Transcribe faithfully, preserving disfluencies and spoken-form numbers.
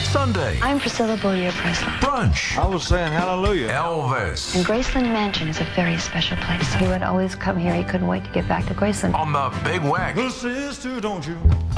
Sunday. I'm Priscilla Beaulieu Presley. Brunch. I was saying hallelujah. Elvis. And Graceland Mansion is a very special place. He would always come here. He couldn't wait to get back to Graceland. On the Big Wax. The sister, don't you?